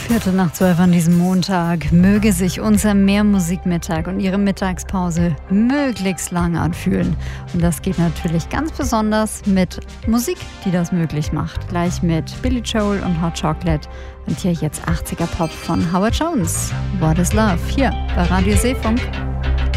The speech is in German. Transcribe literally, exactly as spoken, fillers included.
Viertel nach zwölf an diesem Montag. Möge sich unser Mehrmusikmittag und Ihre Mittagspause möglichst lang anfühlen. Und das geht natürlich ganz besonders mit Musik, die das möglich macht. Gleich mit Billy Joel und Hot Chocolate. Und hier jetzt achtziger Pop von Howard Jones. What is Love? Hier bei Radio Seefunk.